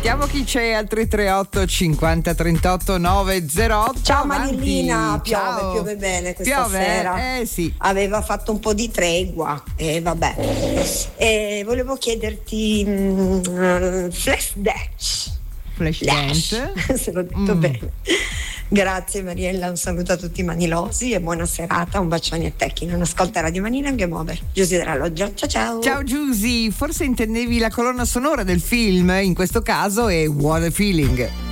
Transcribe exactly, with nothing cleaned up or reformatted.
Sentiamo chi c'è al tre tre otto cinquanta trentotto nove zero otto. Ciao avanti. Marilina, piove, Ciao. piove bene questa piove, sera. Eh sì. Aveva fatto un po' di tregua e eh, vabbè. E volevo chiederti mm, Flash Dash. Flash Dance. Se l'ho detto Mm. bene. Grazie Mariella, un saluto a tutti i manilosi e buona serata, un bacione a te chi non ascolta Radio Manina anche muove. Giusy della Loggia, ciao ciao. Ciao Giusy, forse intendevi la colonna sonora del film, in questo caso è What a Feeling.